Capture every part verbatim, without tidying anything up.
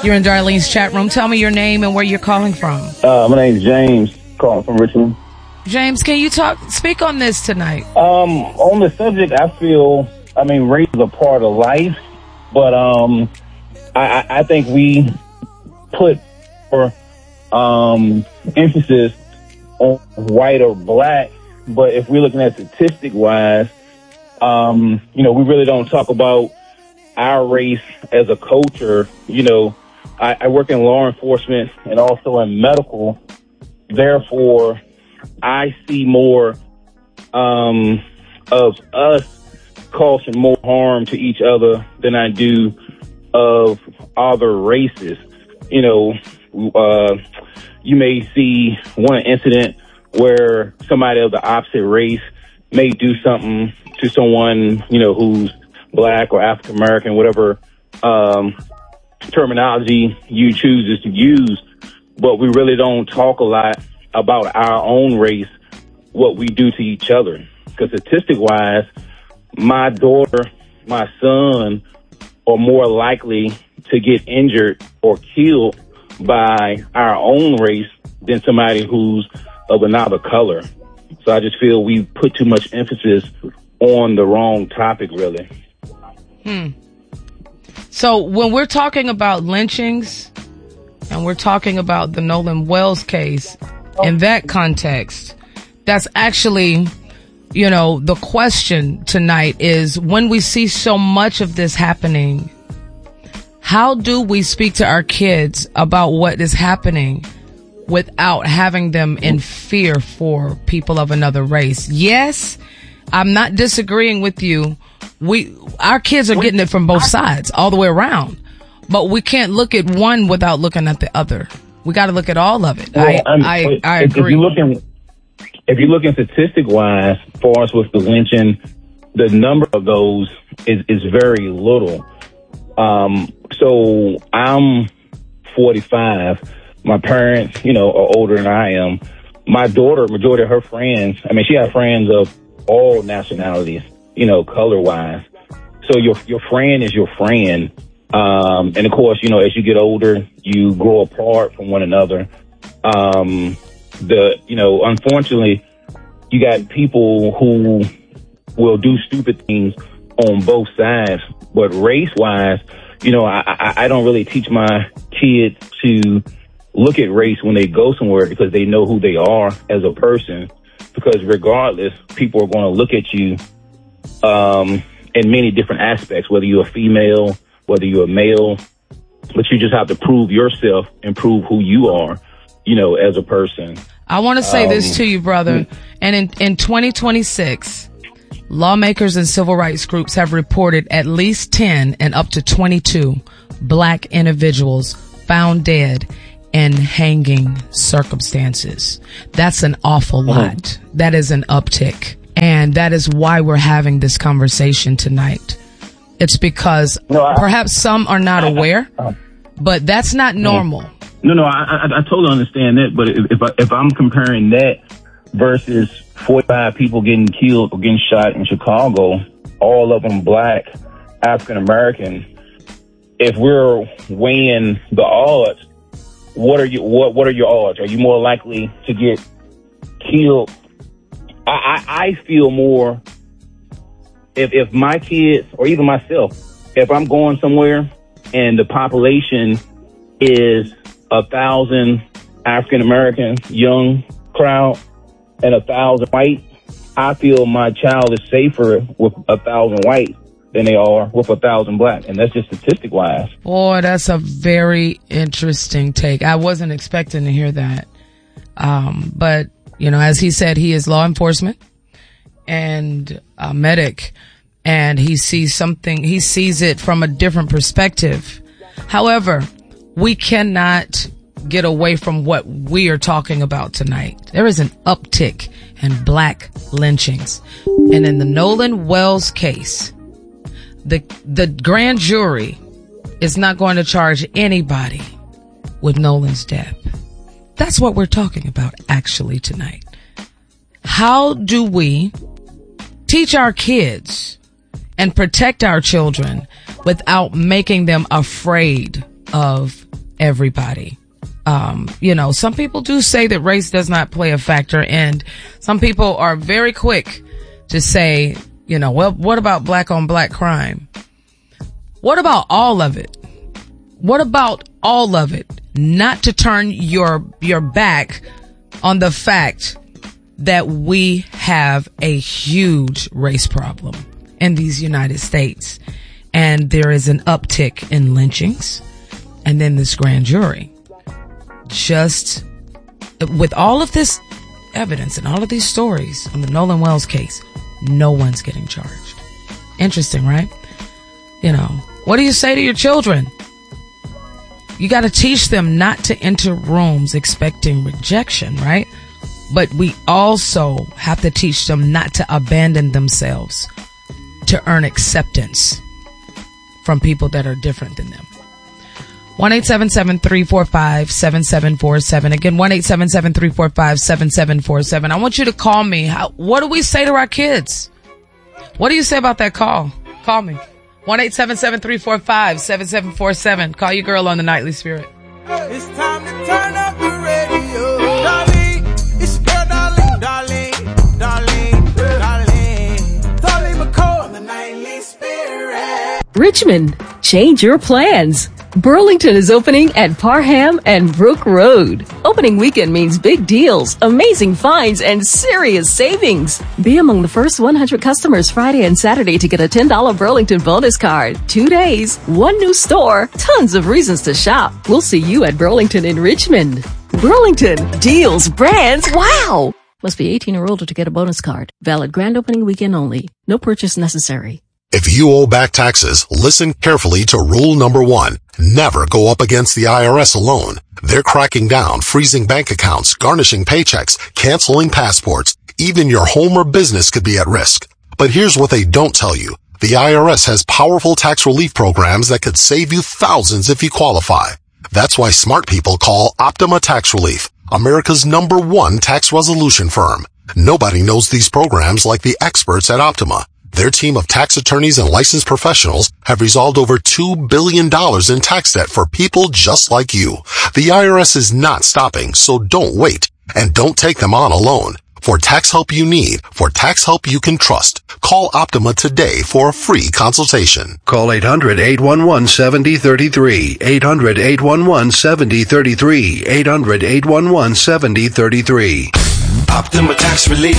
You're in Darlene's chat room. Tell me your name and where you're calling from. Uh, my name's James, calling from Richmond. James, can you talk, speak on this tonight? Um, on the subject, I feel, I mean, race is a part of life, but um, I, I think we put more um, emphasis on white or black, but if we're looking at statistic-wise, um, you know, we really don't talk about our race as a culture. You know, I, I work in law enforcement and also in medical. Therefore, I see more um, of us causing more harm to each other than I do of other races. You know, uh, you may see one incident where somebody of the opposite race may do something to someone, you know, who's black or African American, whatever um, terminology you choose to use. But we really don't talk a lot about our own race, what we do to each other. Because statistic-wise, my daughter, my son are more likely to get injured or killed by our own race than somebody who's of another color. So I just feel we put too much emphasis on the wrong topic, really. Hmm. So when we're talking about lynchings and we're talking about the Nolan Wells case, in that context, that's actually, you know, the question tonight is, when we see so much of this happening, how do we speak to our kids about what is happening without having them in fear for people of another race? Yes, I'm not disagreeing with you. We, our kids are getting it from both sides, all the way around. But we can't look at one without looking at the other. We got to look at all of it. Well, I, I'm, I, I if, agree. If you're looking, if you're looking statistic-wise, for us with the lynching, the number of those is, is very little. Um, so I'm forty-five. My parents, you know, are older than I am. My daughter, majority of her friends, I mean, she has friends of all nationalities, you know, color-wise. So your your friend is your friend. Um, and of course, you know, as you get older, you grow apart from one another. Um, the, you know, unfortunately, you got people who will do stupid things on both sides. But race-wise, you know, I, I, I don't really teach my kids to look at race when they go somewhere, because they know who they are as a person. Because regardless, people are going to look at you um, in many different aspects, whether you're a female, whether you're a male, but you just have to prove yourself and prove who you are, you know, as a person. I want to say um, this to you, brother. And in, in twenty twenty-six, lawmakers and civil rights groups have reported at least ten and up to twenty-two black individuals found dead in hanging circumstances. That's an awful lot. Mm-hmm. That is an uptick. And that is why we're having this conversation tonight. It's because no, I, perhaps some are not aware, but that's not normal. No, no, I, I, I totally understand that. But if, if, I, if I'm comparing that versus forty-five people getting killed or getting shot in Chicago, all of them black, African American, if we're weighing the odds, what are you? What What are your odds? Are you more likely to get killed? I, I, I feel more. If, if my kids, or even myself, if I'm going somewhere and the population is a thousand African American young crowd and a thousand white, I feel my child is safer with a thousand white than they are with a thousand black. And that's just statistic wise. Boy, that's a very interesting take. I wasn't expecting to hear that. Um, but, you know, as he said, he is law enforcement and a medic, and he sees something, he sees it from a different perspective. However, we cannot get away from what we are talking about tonight. There is an uptick in black lynchings. And in the Nolan Wells case, the, the grand jury is not going to charge anybody with Nolan's death. That's what we're talking about actually tonight. How do we teach our kids and protect our children without making them afraid of everybody. Um, you know, some people do say that race does not play a factor, and some people are very quick to say, you know, well, what about black on black crime? What about all of it? What about all of it? Not to turn your, your back on the fact that we have a huge race problem in these United States. And there is an uptick in lynchings and then this grand jury. Just with all of this evidence and all of these stories on the Nolan Wells case, no one's getting charged. Interesting, right? You know, what do you say to your children? You got to teach them not to enter rooms expecting rejection, right? But we also have to teach them not to abandon themselves to earn acceptance from people that are different than them. one eight seven seven, three four five, seven seven four seven. Again, one eight seven seven, three four five, seven seven four seven. I want you to call me. How, what do we say to our kids? What do you say about that call? Call me. one eight seven seven, three four five, seven seven four seven. Call your girl on the Nightly Spirit. It's time to turn up the radio. Darling, it's your darling, darling, darling, darling. Darling McCall on the Nightly Spirit. Richmond, change your plans. Burlington is opening at Parham and Brook Road. Opening weekend means big deals, amazing finds, and serious savings. Be among the first one hundred customers Friday and Saturday to get a ten dollars Burlington bonus card. Two days, one new store, tons of reasons to shop. We'll see you at Burlington in Richmond. Burlington, deals, brands, wow! Must be eighteen or older to get a bonus card. Valid grand opening weekend only. No purchase necessary. If you owe back taxes, listen carefully to rule number one. Never go up against the I R S alone. They're cracking down, freezing bank accounts, garnishing paychecks, canceling passports. Even your home or business could be at risk. But here's what they don't tell you. The I R S has powerful tax relief programs that could save you thousands if you qualify. That's why smart people call Optima Tax Relief, America's number one tax resolution firm. Nobody knows these programs like the experts at Optima. Their team of tax attorneys and licensed professionals have resolved over two billion dollars in tax debt for people just like you. The I R S is not stopping, so don't wait. And don't take them on alone. For tax help you need, for tax help you can trust, call Optima today for a free consultation. Call eight hundred, eight one one, seven zero three three. eight hundred, eight one one, seven zero three three. eight hundred, eight one one, seven zero three three. Optima Tax Relief.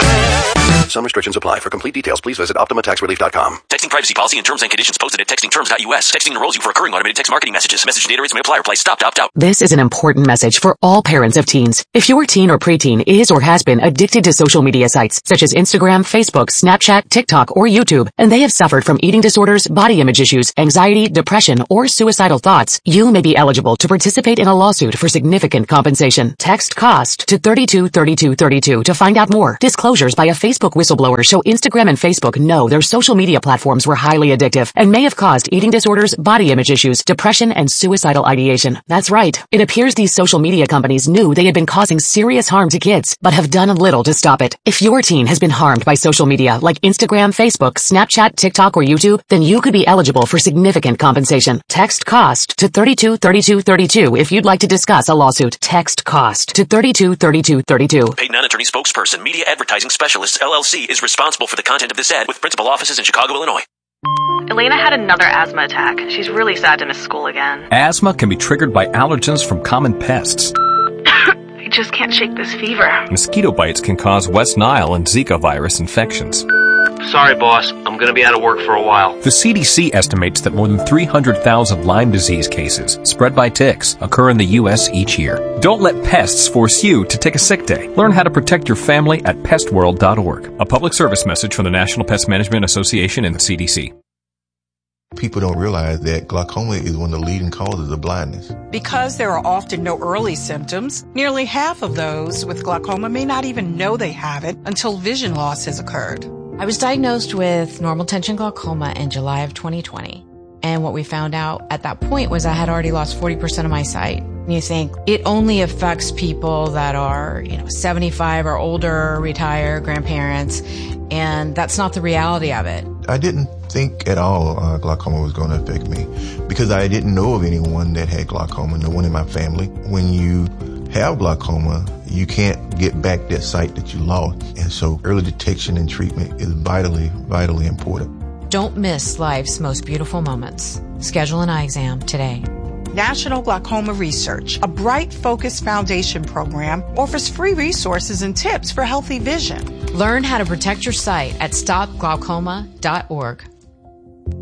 Some restrictions apply. For complete details, please visit optima tax relief dot com. Texting privacy policy and terms and conditions posted at texting terms dot U S. Texting enrolls you for recurring automated text marketing messages. Message data rates may apply. Reply stop to opt out. This is an important message for all parents of teens. If your teen or preteen is or has been addicted to social media sites such as Instagram, Facebook, Snapchat, TikTok, or YouTube, and they have suffered from eating disorders, body image issues, anxiety, depression, or suicidal thoughts, you may be eligible to participate in a lawsuit for significant compensation. Text COST to thirty-two thirty-two thirty-two to find out more. Disclosures by a Facebook whistleblower show Instagram and Facebook know their social media platforms were highly addictive and may have caused eating disorders, body image issues, depression, and suicidal ideation. That's right. It appears these social media companies knew they had been causing serious harm to kids, but have done little to stop it. If your teen has been harmed by social media like Instagram, Facebook, Snapchat, TikTok, or YouTube, then you could be eligible for significant compensation. Text COST to thirty-two thirty-two thirty-two if you'd like to discuss a lawsuit. Text COST to thirty-two thirty-two thirty-two. Paid non-attorney spokesperson, Media Advertising Specialists, L L C, is responsible for the content of this ad with principal offices in Chicago, Illinois. Elena had another asthma attack. She's really sad to miss school again. Asthma can be triggered by allergens from common pests. I just can't shake this fever. Mosquito bites can cause West Nile and Zika virus infections. Sorry, boss. I'm going to be out of work for a while. The C D C estimates that more than three hundred thousand Lyme disease cases spread by ticks occur in the U S each year. Don't let pests force you to take a sick day. Learn how to protect your family at pest world dot org. A public service message from the National Pest Management Association and the C D C. People don't realize that glaucoma is one of the leading causes of blindness. Because there are often no early symptoms, nearly half of those with glaucoma may not even know they have it until vision loss has occurred. I was diagnosed with normal tension glaucoma in July of twenty twenty. And what we found out at that point was I had already lost forty percent of my sight. You think it only affects people that are, you know, seventy-five or older, retired, grandparents, and that's not the reality of it. I didn't think at all uh, glaucoma was going to affect me because I didn't know of anyone that had glaucoma, no one in my family. When you have glaucoma, you can't get back that sight that you lost. And so early detection and treatment is vitally, vitally important. Don't miss life's most beautiful moments. Schedule an eye exam today. National Glaucoma Research, a Bright Focus Foundation program, offers free resources and tips for healthy vision. Learn how to protect your sight at stop glaucoma dot org.